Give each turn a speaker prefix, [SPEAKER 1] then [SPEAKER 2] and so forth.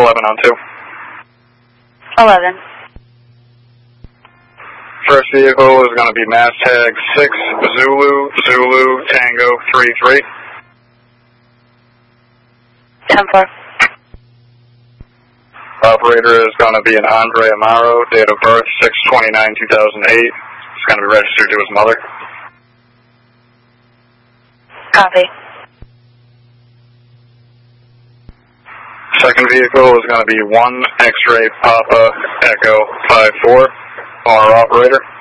[SPEAKER 1] 11 on 2.
[SPEAKER 2] 11.
[SPEAKER 1] First vehicle is going to be mass tag 6 Zulu Tango 33.
[SPEAKER 2] 10-4.
[SPEAKER 1] Operator is going to be an Andre Amaro, date of birth 6/29/2008. It's going to be registered to his mother.
[SPEAKER 2] Copy.
[SPEAKER 1] Second vehicle is going to be 1 X-Ray Papa Echo 54. Owner operator.